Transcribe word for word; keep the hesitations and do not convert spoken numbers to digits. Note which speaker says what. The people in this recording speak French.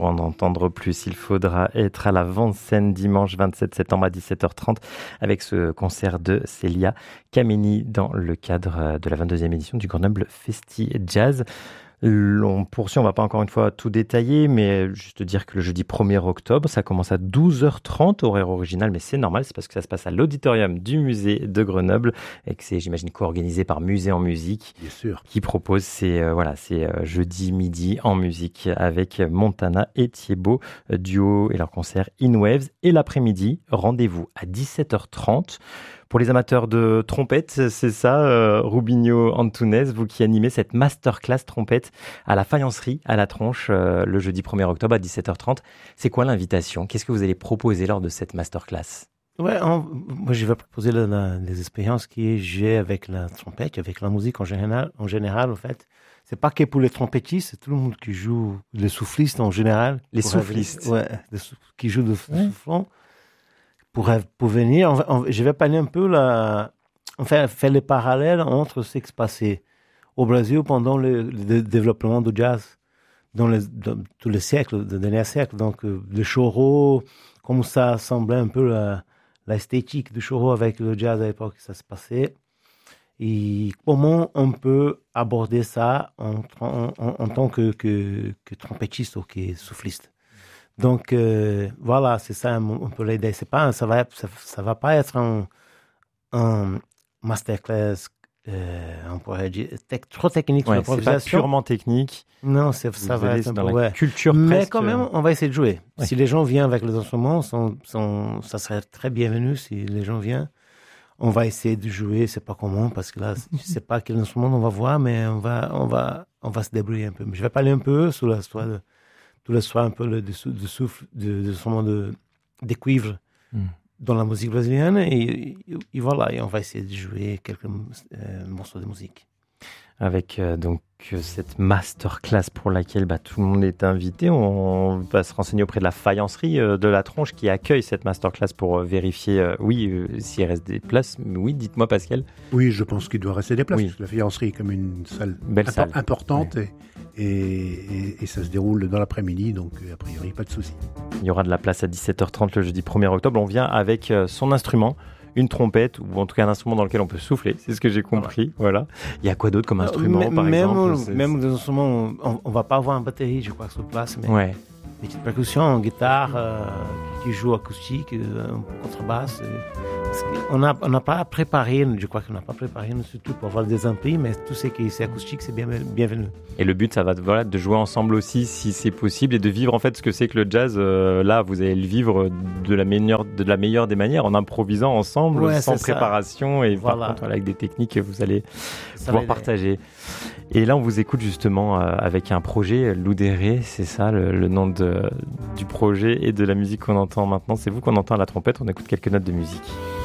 Speaker 1: pour en entendre plus, il faudra être à la Vent-de-Seine dimanche vingt-sept septembre à dix-sept heures trente avec ce concert de Célia Kameni dans le cadre de la vingt-deuxième édition du Grenoble Festi Jazz. On poursuit, on ne va pas encore une fois tout détailler, mais juste dire que le jeudi premier octobre, ça commence à douze heures trente, horaire original, mais c'est normal, c'est parce que ça se passe à l'auditorium du musée de Grenoble et que c'est, j'imagine, co-organisé par Musée en musique.
Speaker 2: Bien sûr. Qui
Speaker 1: propose ces, euh, voilà, ces euh, jeudi midi en musique avec Montana et Thiébaut, euh, duo et leur concert In Waves. Et l'après-midi, rendez-vous à dix-sept heures trente. Pour les amateurs de trompette, c'est ça, euh, Rubinho Antunes, vous qui animez cette masterclass trompette à la Faïencerie, à la Tronche, euh, le jeudi premier octobre à dix-sept heures trente. C'est quoi l'invitation ? Qu'est-ce que vous allez proposer lors de cette masterclass ?
Speaker 3: Ouais, on, moi je vais proposer la, la, les expériences que j'ai avec la trompette, avec la musique en général, en général, en fait. C'est pas que pour les trompettistes, c'est tout le monde qui joue, les soufflistes en général.
Speaker 1: Les soufflistes.
Speaker 3: Ouais, les sou- qui jouent de ouais. soufflons. Pour, pour venir, on, on, je vais parler un peu, la, enfin, faire les parallèles entre ce qui se passait au Brésil pendant le, le développement du jazz dans, les, dans tous les siècles, le dernier siècle. Donc, euh, le choro, comme ça semblait un peu la, l'esthétique du choro avec le jazz à l'époque, ça se passait. Et comment on peut aborder ça en, en, en, en tant que, que, que trompettiste ou que souffliste. Donc, euh, voilà, c'est ça un, un peu l'idée. C'est pas, ça va, ça, ça va pas être un, un masterclass, euh, on pourrait dire, tec, trop technique.
Speaker 1: Ouais, c'est pas purement technique.
Speaker 3: Non, c'est, ça va être un
Speaker 1: dans
Speaker 3: peu,
Speaker 1: la
Speaker 3: ouais.
Speaker 1: culture
Speaker 3: Mais
Speaker 1: presque...
Speaker 3: quand même, on va essayer de jouer.
Speaker 1: Ouais.
Speaker 3: Si les gens viennent avec les instruments, sont, sont, ça serait très bienvenu si les gens viennent. On va essayer de jouer, c'est pas comment, parce que là, je sais pas quel instrument on va voir, mais on va, on va, on va se débrouiller un peu. Mais je vais parler un peu sur la histoire de, tout le soir un peu le, de, de souffle, de, de, de, de, des cuivres mm. dans la musique brésilienne. Et, et, et voilà, et on va essayer de jouer quelques euh, morceaux de musique.
Speaker 1: Avec euh, donc cette masterclass pour laquelle bah, tout le monde est invité. On va se renseigner auprès de la Faïencerie euh, de la Tronche qui accueille cette masterclass pour euh, vérifier, euh, oui, euh, s'il reste des places. Oui, dites-moi Pascal.
Speaker 2: Oui, je pense qu'il doit rester des places,
Speaker 1: oui.
Speaker 2: parce que la Faïencerie est comme une salle,
Speaker 1: Belle
Speaker 2: impor-
Speaker 1: salle.
Speaker 2: importante
Speaker 1: ouais.
Speaker 2: et, et, et ça se déroule dans l'après-midi, donc a priori pas de souci.
Speaker 1: Il y aura de la place à dix-sept heures trente le jeudi premier octobre. On vient avec euh, son instrument, une trompette, ou en tout cas un instrument dans lequel on peut souffler, c'est ce que j'ai compris. Voilà. Voilà. Il y a quoi d'autre comme instrument, euh, par
Speaker 3: même,
Speaker 1: exemple
Speaker 3: c'est... Même des instruments, on ne va pas avoir une batterie, je crois, sur place, mais
Speaker 1: ouais.
Speaker 3: des petites percussions, guitare, euh, qui joue acoustique, euh, contrebasse. Euh, on n'a on pas préparé, je crois qu'on n'a pas préparé, surtout pour avoir des amplis, mais tout ce qui est acoustique, c'est bien, bienvenu.
Speaker 1: Et le but, ça va voilà, de jouer ensemble aussi, si c'est possible, et de vivre en fait ce que c'est que le jazz. Euh, là, vous allez le vivre de la meilleure, de la meilleure des manières, en improvisant ensemble, ouais, sans préparation, ça. Et voilà. Par contre, voilà, avec des techniques que vous allez ça pouvoir partager. Et là, on vous écoute justement euh, avec un projet, Loudéré, c'est ça le, le nom de, du projet et de la musique qu'on entend maintenant. C'est vous qu'on entend à la trompette, on écoute quelques notes de musique.